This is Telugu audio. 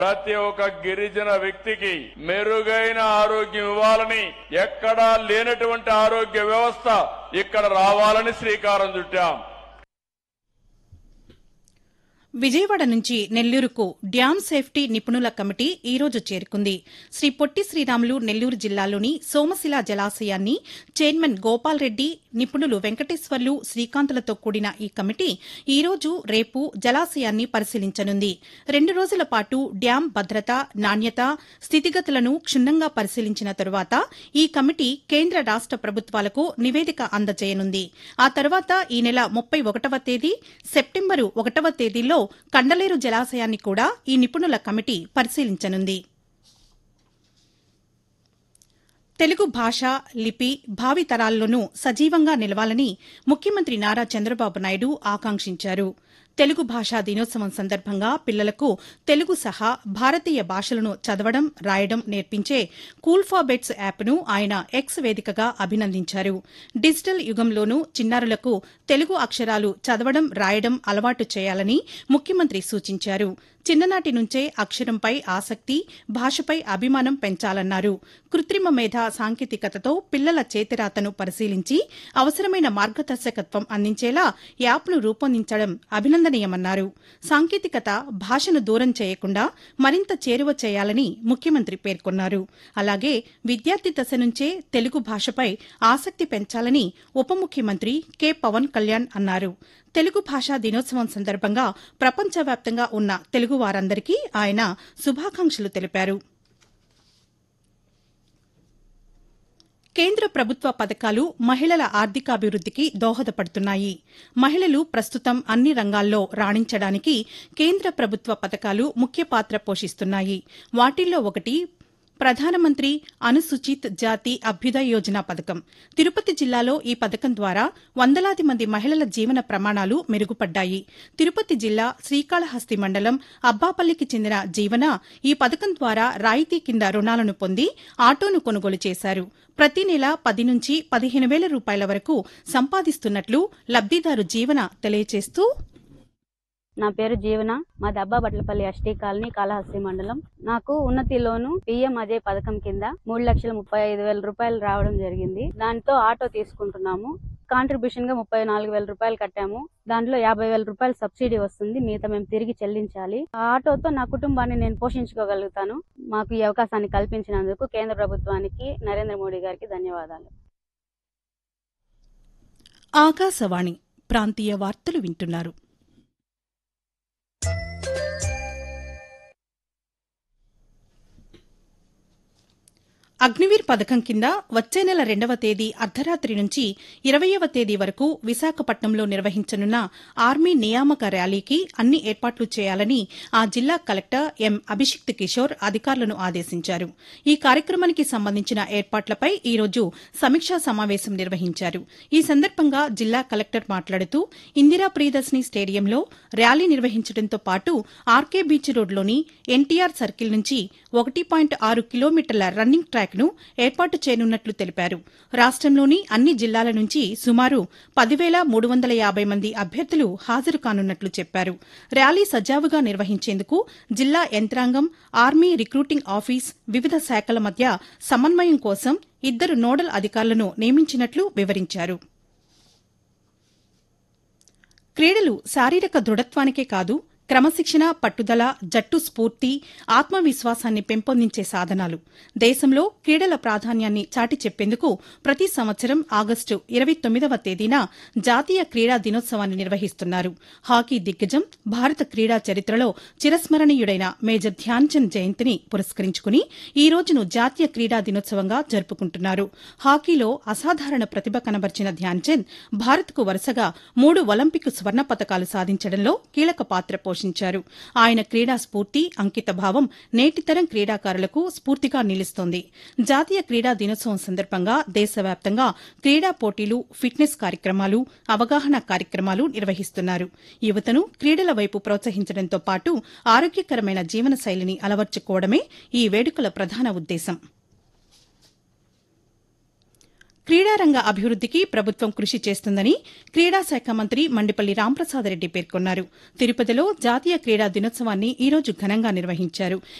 ప్రతి ఒక్క గిరిజన వ్యక్తికి మెరుగైన ఆరోగ్యం ఇవ్వాలని, ఎక్కడా లేనటువంటి ఆరోగ్య వ్యవస్థ ఇక్కడ రావాలని శ్రీకారం చుట్టాం. విజయవాడ నుంచి నెల్లూరుకు డ్యాం సేఫ్టీ నిపుణుల కమిటీ ఈ రోజు చేరుకుంది. శ్రీ పొట్టి శ్రీరాములు నెల్లూరు జిల్లాలోని సోమశిల జలాశయాన్ని చైర్మన్ గోపాల్ రెడ్డి, నిపుణులు వెంకటేశ్వర్లు, శ్రీకాంతులతో కూడిన ఈ కమిటీ ఈ రోజు, రేపు జలాశయాన్ని పరిశీలించనుంది. 2 రోజుల పాటు డ్యాం భద్రత, నాణ్యత, స్థితిగతులను క్షుణ్ణంగా పరిశీలించిన తరువాత ఈ కమిటీ కేంద్ర రాష్ట ప్రభుత్వాలకు నివేదిక అందజేయనుంది. ఆ తర్వాత ఈ నెల 31వ తేదీ, సెప్టెంబరు 1వ తేదీల్లో కండలేరు జలాశయాన్ని కూడా ఈ నిపుణుల కమిటీ పరిశీలించనుంది. తెలుగు భాష, లిపి భావితరాల్లోనూ సజీవంగా నిలవాలని ముఖ్యమంత్రి నారా చంద్రబాబు నాయుడు ఆకాంక్షించారు. తెలుగు భాషా దినోత్సవం సందర్భంగా పిల్లలకు తెలుగు సహా భారతీయ భాషలను చదవడం, రాయడం నేర్పించే కూల్ఫాబెట్స్ యాప్ను ఆయన ఎక్స్ వేదికగా అభినందించారు. డిజిటల్ యుగంలోనూ చిన్నారులకు తెలుగు అక్షరాలు చదవడం, రాయడం అలవాటు చేయాలని ముఖ్యమంత్రి సూచించారు. చిన్ననాటి నుంచే అక్షరంపై ఆసక్తి, భాషపై అభిమానం పెంచాలన్నారు. కృత్రిమ మేధ సాంకేతికతతో పిల్లల చేతిరాతను పరిశీలించి అవసరమైన మార్గదర్శకత్వం అందించేలా యాప్ను రూపొందించడం అభినందనీయమన్నారు. సాంకేతికత భాషను దూరం చేయకుండా మరింత చేరువ చేయాలని ముఖ్యమంత్రి పేర్కొన్నారు. అలాగే విద్యార్థి దశ నుంచే తెలుగు భాషపై ఆసక్తి పెంచాలని ఉప ముఖ్యమంత్రి కె పవన్ కళ్యాణ్ అన్నారు. తెలుగు భాషా దినోత్సవం సందర్భంగా ప్రపంచవ్యాప్తంగా ఉన్న తెలుగు వారందరికీ ఆయన శుభాకాంక్షలు తెలిపారు. కేంద్ర ప్రభుత్వ పథకాలు మహిళల ఆర్థికాభివృద్దికి దోహదపడుతున్నాయి. మహిళలు ప్రస్తుతం అన్ని రంగాల్లో రాణించడానికి కేంద్ర ప్రభుత్వ పథకాలు ముఖ్య పాత్ర పోషిస్తున్నాయి. వాటిల్లో ఒకటి ప్రధానమంత్రి అనుసూచిత్ జాతి అభ్యుదయ యోజన పథకం. తిరుపతి జిల్లాలో ఈ పథకం ద్వారా వందలాది మంది మహిళల జీవన ప్రమాణాలు మెరుగుపడ్డాయి. తిరుపతి జిల్లా శ్రీకాళహస్తి మండలం అబ్బాపల్లికి చెందిన జీవన ఈ పథకం ద్వారా రాయితీ కింద రుణాలను పొంది ఆటోను కొనుగోలు చేశారు. ప్రతి నెల 10 నుంచి 15,000 రూపాయల వరకు సంపాదిస్తున్నట్లు లబ్దిదారు జీవన తెలియజేస్తూ, నా పేరు జీవన, మాది అబ్బాబట్లపల్లి ఎస్టీ కాలనీ, కాళహస్తి మండలం. నాకు ఉన్నతి లోను పిఎం అజయ్ పథకం కింద 3,35,000 రూపాయలు రావడం జరిగింది. దాంతో ఆటో తీసుకుంటున్నాము. కాంట్రిబ్యూషన్ గా 34,000 రూపాయలు కట్టాము. దాంట్లో 50,000 రూపాయలు సబ్సిడీ వస్తుంది, మిగతా మేము తిరిగి చెల్లించాలి. ఆ ఆటోతో నా కుటుంబాన్ని నేను పోషించుకోగలుగుతాను. మాకు ఈ అవకాశాన్ని కల్పించినందుకు కేంద్ర ప్రభుత్వానికి, నరేంద్ర మోడీ గారికి ధన్యవాదాలు. ఆకాశవాణి ప్రాంతీయ వార్తలు వింటున్నారు. అగ్నివీర్ పథకం కింద వచ్చే నెల 2వ తేదీ అర్ధరాత్రి నుంచి 20వ తేదీ వరకు విశాఖపట్నంలో నిర్వహించనున్న ఆర్మీ నియామక ర్యాలీకి అన్ని ఏర్పాట్లు చేయాలని ఆ జిల్లా కలెక్టర్ ఎం అభిషిక్త్ కిషోర్ అధికారులను ఆదేశించారు. ఈ కార్యక్రమానికి సంబంధించిన ఏర్పాట్లపై ఈ రోజు సమీక్షా సమావేశం నిర్వహించారు. ఈ సందర్భంగా జిల్లా కలెక్టర్ మాట్లాడుతూ ఇందిరా ప్రియదర్శిని స్టేడియంలో ర్యాలీ నిర్వహించడంతో పాటు ఆర్కే బీచ్ రోడ్లోని ఎన్టీఆర్ సర్కిల్ నుంచి 1.6 కిలోమీటర్ల రన్నింగ్ ట్రాక్ను ఏర్పాటు చేయనున్నట్లు తెలిపారు. రాష్టంలోని అన్ని జిల్లాల నుంచి సుమారు 10,350 మంది అభ్యర్థులు హాజరు కానున్నట్లు చెప్పారు. ర్యాలీ సజావుగా నిర్వహించేందుకు జిల్లా యంత్రాంగం, ఆర్మీ రిక్రూటింగ్ ఆఫీస్, వివిధ శాఖల మధ్య సమన్వయం కోసం 2 నోడల్ అధికారులను నియమించినట్లు వివరించారు. క్రీడలు శారీరక దృఢత్వానికే కాదు, క్రమశిక్షణ, పట్టుదల, జట్టు స్ఫూర్తి, ఆత్మవిశ్వాసాన్ని పెంపొందించే సాధనాలు. దేశంలో క్రీడల ప్రాధాన్యాన్ని చాటి చెప్పేందుకు ప్రతి సంవత్సరం ఆగస్టు 29వ తేదీన జాతీయ క్రీడా దినోత్సవాన్ని నిర్వహిస్తున్నారు. హాకీ దిగ్గజం, భారత క్రీడా చరిత్రలో చిరస్మరణీయుడైన మేజర్ ధ్యాన్చంద్ జయంతిని పురస్కరించుకుని ఈ రోజును జాతీయ క్రీడా దినోత్సవంగా జరుపుకుంటున్నారు. హాకీలో అసాధారణ ప్రతిభ కనబర్చిన ధ్యాన్చంద్ భారత్కు వరుసగా 3 ఒలింపిక్ స్వర్ణ పతకాలు సాధించడంలో కీలక పాత్ర పోషించారు. ఆయన క్రీడా స్ఫూర్తి, అంకితభావం నేటితరం క్రీడాకారులకు స్ఫూర్తిగా నిలుస్తోంది. జాతీయ క్రీడా దినోత్సవం సందర్భంగా దేశవ్యాప్తంగా క్రీడా పోటీలు, ఫిట్నెస్ కార్యక్రమాలు, అవగాహన కార్యక్రమాలు నిర్వహిస్తున్నారు. యువతను క్రీడల వైపు ప్రోత్సహించడంతో పాటు ఆరోగ్యకరమైన జీవన శైలిని అలవర్చుకోవడమే ఈ వేడుకల ప్రధాన ఉద్దేశం. క్రీడారంగ అభివృద్దికి ప్రభుత్వం కృషి చేస్తుందని క్రీడా శాఖ మంత్రి మండిపల్లి రాంప్రసాద్ రెడ్డి పేర్కొన్నారు. తిరుపతిలో జాతీయ క్రీడా దినోత్సవాన్ని ఈ రోజు ఘనంగా నిర్వహించారు.